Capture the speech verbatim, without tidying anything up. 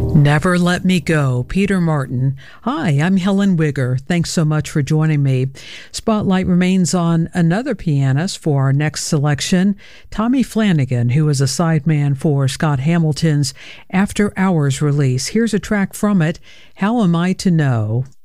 Never Let Me Go, Peter Martin. Hi, I'm Helen Wigger. Thanks so much for joining me. Spotlight remains on another pianist for our next selection, Tommy Flanagan, who was a sideman for Scott Hamilton's After Hours release. Here's a track from it, How Am I to Know?